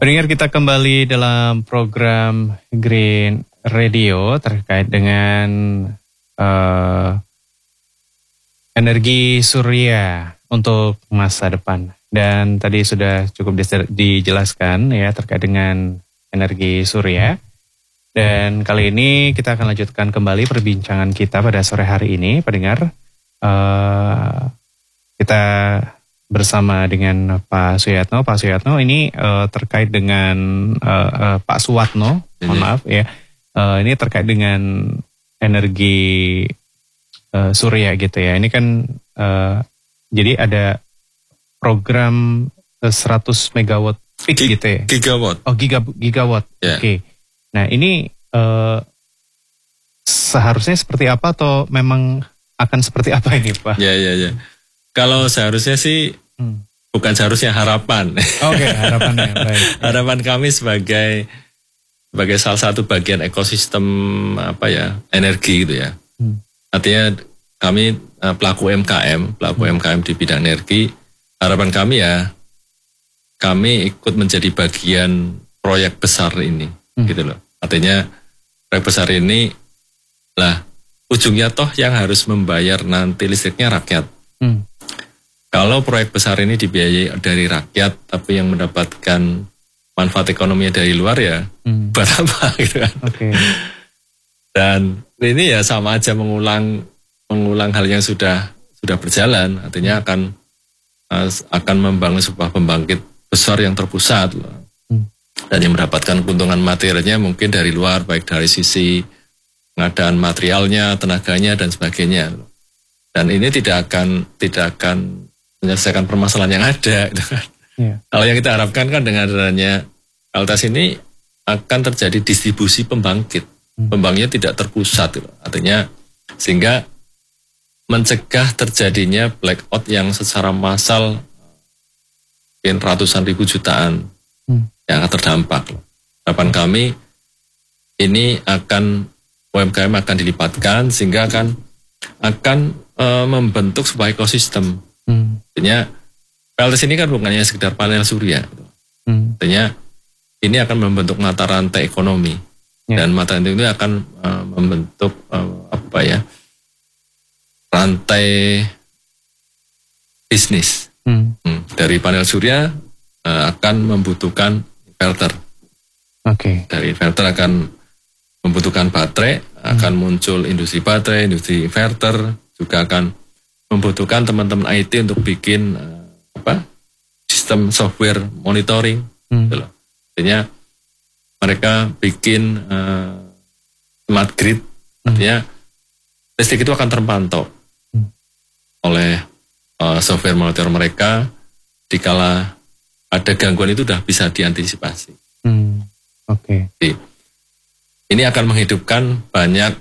Pendengar, kita kembali dalam program Green Radio terkait dengan energi surya untuk masa depan. Dan tadi sudah cukup dijelaskan ya terkait dengan energi surya. Dan kali ini kita akan lanjutkan kembali perbincangan kita pada sore hari ini, pendengar. Kita bersama dengan Pak Suyatno. Pak Suyatno ini terkait dengan Pak Suwatno, mohon maaf ya. Ini terkait dengan energi surya gitu ya. Ini kan jadi ada program 100 megawatt peak gitu ya. Gigawatt. Oh, gigawatt. Yeah. Oke. Nah, ini seharusnya seperti apa atau memang akan seperti apa ini, Pak? Ya. Kalau seharusnya sih bukan seharusnya, harapan. Oke, harapannya baik. Harapan kami sebagai salah satu bagian ekosistem energi gitu ya. Artinya kami pelaku UMKM di bidang energi. Harapan kami ya, kami ikut menjadi bagian proyek besar ini, gitu loh. Artinya proyek besar ini lah ujungnya toh yang harus membayar nanti listriknya rakyat. Kalau proyek besar ini dibiayai dari rakyat, tapi yang mendapatkan manfaat ekonominya dari luar ya, buat apa gitu kan? Okay. Dan ini ya sama aja mengulang hal yang sudah berjalan. Artinya akan membangun sebuah pembangkit besar yang terpusat loh. Dan yang mendapatkan keuntungan materialnya mungkin dari luar, baik dari sisi pengadaan materialnya, tenaganya dan sebagainya. Dan ini tidak akan menyelesaikan permasalahan yang ada. Gitu kan. Yeah. Kalau yang kita harapkan kan dengan adanya LTS ini akan terjadi distribusi pembangkit. Pembangkitnya tidak terpusat. Gitu. Artinya sehingga mencegah terjadinya blackout yang secara massal mungkin ratusan ribu jutaan yang akan terdampak. Harapan kami ini UMKM akan dilipatkan sehingga akan membentuk sebuah ekosistem. Artinya PLTS ini kan bukannya sekedar panel surya. Artinya ini akan membentuk mata rantai ekonomi. Dan mata rantai itu akan membentuk rantai bisnis. Dari panel surya akan membutuhkan inverter. Dari inverter akan membutuhkan baterai, akan muncul industri baterai, industri inverter, juga akan membutuhkan teman-teman IT untuk bikin sistem software monitoring. Gitu loh. Artinya mereka bikin smart grid, artinya listrik itu akan terpantau oleh software monitor mereka. Dikala ada gangguan itu sudah bisa diantisipasi. Jadi, ini akan menghidupkan banyak